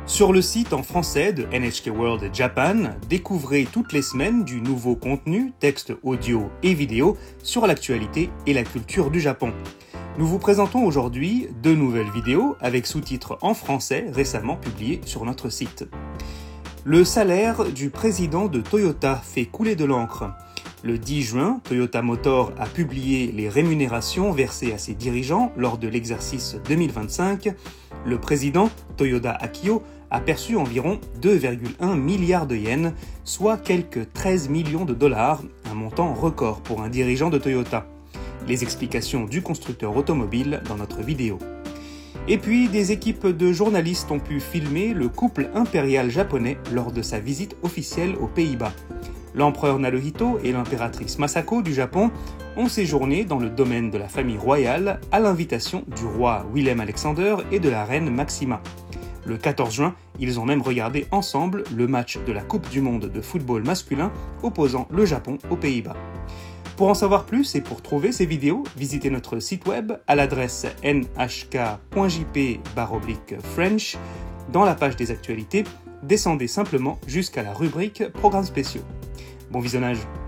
Sur le site en français de NHK World Japan, découvrez toutes les semaines du nouveau contenu, texte audio et vidéo, sur l'actualité et la culture du Japon. Nous vous présentons aujourd'hui 2 nouvelles vidéos avec sous-titres en français récemment publiées sur notre site. Le salaire du président de Toyota fait couler de l'encre. Le 10 juin, Toyota Motor a publié les rémunérations versées à ses dirigeants lors de l'exercice 2025. Le président, Toyoda Akio, a perçu environ 2,1 milliards de yens, soit quelques 13 millions de dollars, un montant record pour un dirigeant de Toyota. Les explications du constructeur automobile dans notre vidéo. Et puis, des équipes de journalistes ont pu filmer le couple impérial japonais lors de sa visite officielle aux Pays-Bas. L'empereur Naruhito et l'impératrice Masako du Japon ont séjourné dans le domaine de la famille royale à l'invitation du roi Willem-Alexander et de la reine Maxima. Le 14 juin, ils ont même regardé ensemble le match de la Coupe du Monde de football masculin opposant le Japon aux Pays-Bas. Pour en savoir plus et pour trouver ces vidéos, visitez notre site web à l'adresse nhk.jp/French. Dans la page des actualités, descendez simplement jusqu'à la rubrique Programmes spéciaux. Bon visionnage!